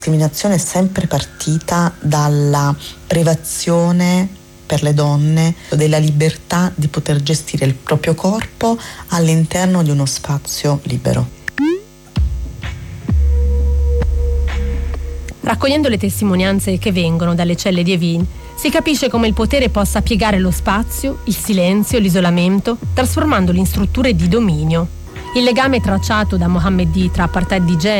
discriminazione è sempre partita dalla privazione per le donne della libertà di poter gestire il proprio corpo all'interno di uno spazio libero. Raccogliendo le testimonianze che vengono dalle celle di Evin, si capisce come il potere possa piegare lo spazio, il silenzio, l'isolamento, trasformandoli in strutture di dominio. Il legame tracciato da Mohammed D tra apartheid di genere